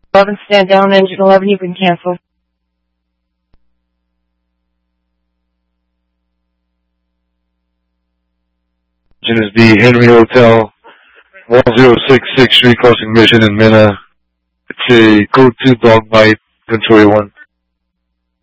11, stand down, engine 11, you can cancel. Engine is the Henry Hotel, 1066 Street Crossing Mission in Minna. It's a code 2 dog bite, Ventura 1.